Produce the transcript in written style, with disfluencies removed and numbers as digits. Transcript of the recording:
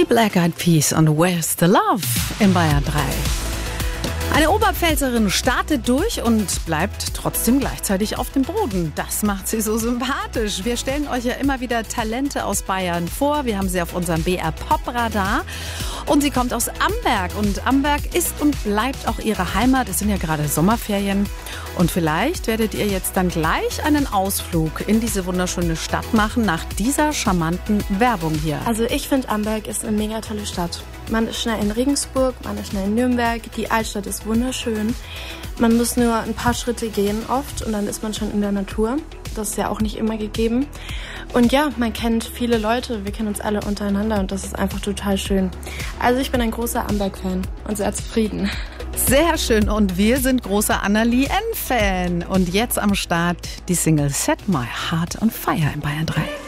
Die Black Eyed Peas und Where's the Love in Bayern 3. Eine Oberpfälzerin startet durch und bleibt trotzdem gleichzeitig auf dem Boden. Das macht sie so sympathisch. Wir stellen euch ja immer wieder Talente aus Bayern vor. Wir haben sie auf unserem BR Pop Radar. Und sie kommt aus Amberg. Und Amberg ist und bleibt auch ihre Heimat. Es sind ja gerade Sommerferien. Und vielleicht werdet ihr jetzt dann gleich einen Ausflug in diese wunderschöne Stadt machen, nach dieser charmanten Werbung hier. Also ich finde, Amberg ist eine mega tolle Stadt. Man ist schnell in Regensburg, man ist schnell in Nürnberg. Die Altstadt ist wunderschön. Man muss nur ein paar Schritte gehen oft und dann ist man schon in der Natur. Das ist ja auch nicht immer gegeben. Und ja, man kennt viele Leute, wir kennen uns alle untereinander und das ist einfach total schön. Also ich bin ein großer Amberg-Fan und sehr zufrieden. Sehr schön und wir sind großer Anna-Lee N-Fan. Und jetzt am Start die Single Set My Heart on Fire in Bayern 3.